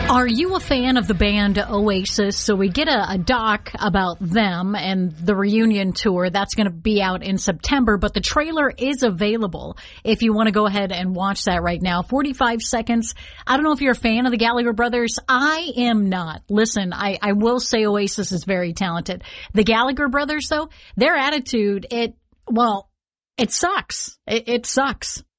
Are you a fan of the band Oasis? So we get a doc about them and the reunion tour. That's going to be out in September, but the trailer is available if you want to go ahead and watch that right now. 45 seconds. I don't know if you're a fan of the Gallagher brothers. I am not. Listen, I will say Oasis is very talented. The Gallagher brothers, though, their attitude, it sucks. It sucks.